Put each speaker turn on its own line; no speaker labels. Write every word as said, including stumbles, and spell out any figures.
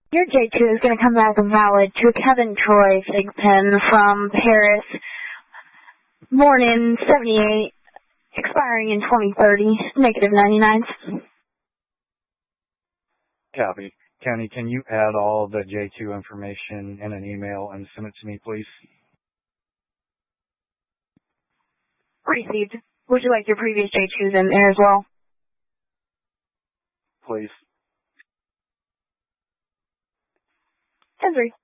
Your J two is going to come back valid to Kevin Troy Thigpen from Paris, born in seventy-eight, expiring in twenty thirty, negative ninety-nine.
Copy. County, can you add all the J two information in an email and send it to me, please?
Received. Would you like your previous J twos in there as well?
Please.
ten three.